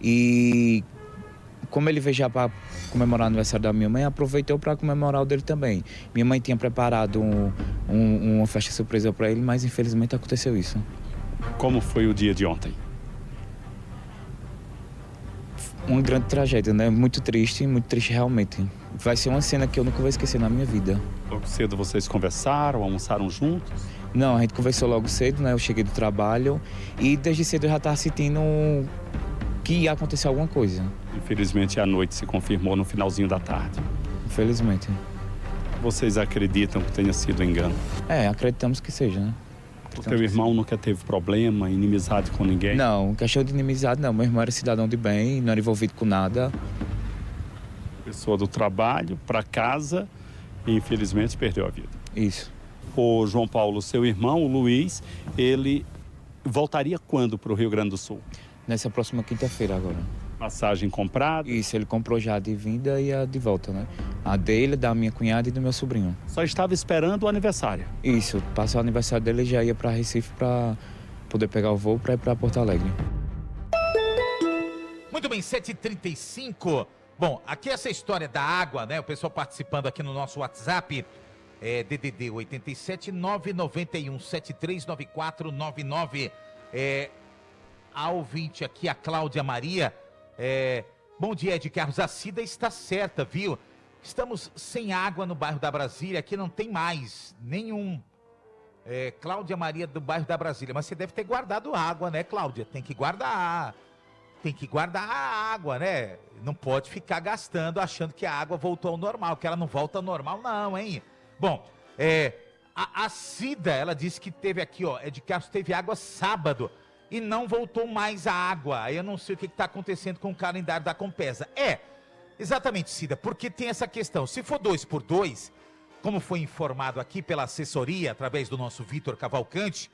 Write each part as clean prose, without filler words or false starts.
E como ele veio já para comemorar o aniversário da minha mãe, aproveitou para comemorar o dele também. Minha mãe tinha preparado uma festa surpresa para ele, mas infelizmente aconteceu isso. Como foi o dia de ontem? Uma grande tragédia, né? Muito triste realmente. Vai ser uma cena que eu nunca vou esquecer na minha vida. Logo cedo vocês conversaram, almoçaram juntos? Não, a gente conversou logo cedo, né? Eu cheguei do trabalho e desde cedo eu já estava sentindo que ia acontecer alguma coisa. Infelizmente, a noite se confirmou no finalzinho da tarde. Infelizmente. Vocês acreditam que tenha sido engano? Acreditamos que seja, né? O teu irmão nunca teve problema, inimizade com ninguém? Não, questão de inimizade não. Meu irmão era cidadão de bem, não era envolvido com nada. Pessoa do trabalho, para casa e infelizmente perdeu a vida. Isso. O João Paulo, seu irmão, o Luiz, ele voltaria quando para o Rio Grande do Sul? Nessa próxima quinta-feira agora. Passagem comprada? Isso, ele comprou já a de vinda e a de volta, né? A dele, da minha cunhada e do meu sobrinho. Só estava esperando o aniversário? Isso, passar o aniversário dele já ia para Recife para poder pegar o voo para ir para Porto Alegre. Muito bem, 7h35. Bom, aqui essa história da água, né? O pessoal participando aqui no nosso WhatsApp, DDD 87 991 739499. A ouvinte aqui, a Cláudia Maria. Bom dia, Ed Carlos. A Cida está certa, viu? Estamos sem água no bairro da Brasília, aqui não tem mais nenhum. Cláudia Maria do bairro da Brasília. Mas você deve ter guardado água, né, Cláudia? Tem que guardar a água, né? Não pode ficar gastando achando que a água voltou ao normal, que ela não volta ao normal não, hein? Bom, a Cida, ela disse que teve aqui, ó, Ed Carlos teve água sábado e não voltou mais a água. Aí eu não sei o que está acontecendo com o calendário da Compesa. Exatamente, Cida, porque tem essa questão. Se for 2x2, como foi informado aqui pela assessoria, através do nosso Vitor Cavalcante,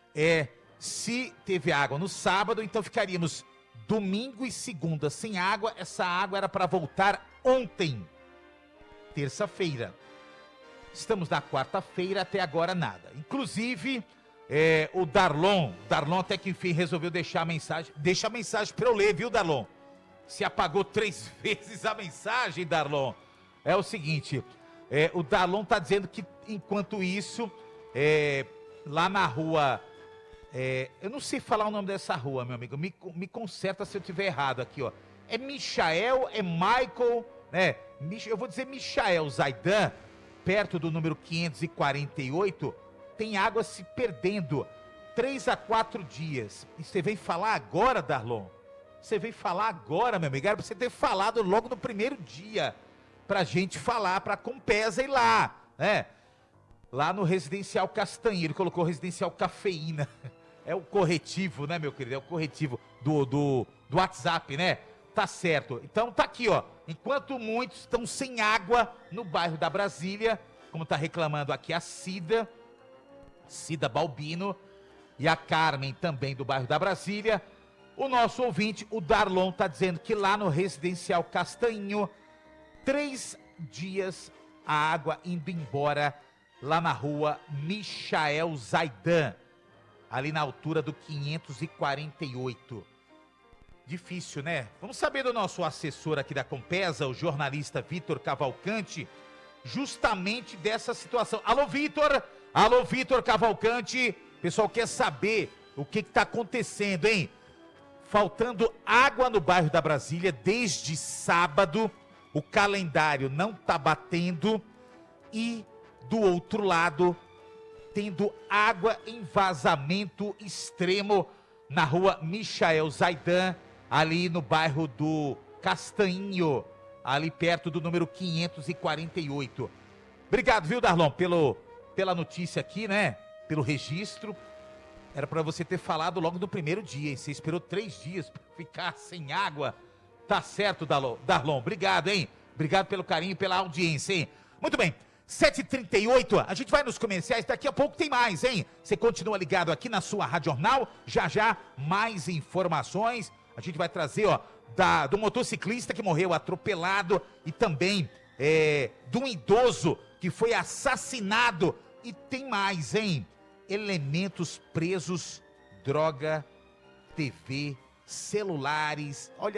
se teve água no sábado, então ficaríamos domingo e segunda sem água. Essa água era para voltar ontem, terça-feira. Estamos na quarta-feira, até agora nada. Inclusive, o Darlon até que enfim resolveu deixar a mensagem. Deixa a mensagem para eu ler, viu, Darlon? Se apagou 3 vezes a mensagem, Darlon. É o seguinte, o Darlon tá dizendo que, enquanto isso, lá na rua... eu não sei falar o nome dessa rua, meu amigo. Me conserta se eu estiver errado aqui, ó. É Michael, é Michael, né? Eu vou dizer Michael Zaidan, perto do número 548, tem água se perdendo 3 a 4 dias. E você veio falar agora, Darlon? Você veio falar agora, meu amigo? Era pra você ter falado logo no primeiro dia, pra gente falar, pra Compesa ir lá, né? Lá no Residencial Castanheira, ele colocou Residencial Cafeína. É o corretivo, né, meu querido? É o corretivo do WhatsApp, né? Tá certo. Então tá aqui, ó. Enquanto muitos estão sem água no bairro da Brasília, como tá reclamando aqui a Cida Balbino e a Carmen também do bairro da Brasília, o nosso ouvinte, o Darlon, tá dizendo que lá no Residencial Castanho, 3 dias a água indo embora lá na rua Michael Zaidan, ali na altura do 548. Difícil, né? Vamos saber do nosso assessor aqui da Compesa, o jornalista Vitor Cavalcante, justamente dessa situação. Alô, Vitor! Alô, Vitor Cavalcante! O pessoal quer saber o que está acontecendo, hein? Faltando água no bairro da Brasília desde sábado, o calendário não está batendo e, do outro lado, tendo água em vazamento extremo na rua Michael Zaidan, ali no bairro do Castanho, ali perto do número 548. Obrigado, viu, Darlon, pela notícia aqui, né? Pelo registro. Era para você ter falado logo no primeiro dia, hein? Você esperou 3 dias para ficar sem água. Tá certo, Darlon. Obrigado, hein? Obrigado pelo carinho, pela audiência, hein? Muito bem. 7h38, a gente vai nos comerciais, daqui a pouco tem mais, hein? Você continua ligado aqui na sua Rádio Jornal, já mais informações. A gente vai trazer, ó, do motociclista que morreu atropelado e também de um idoso que foi assassinado. E tem mais, hein? Elementos presos, droga, TV, celulares, olha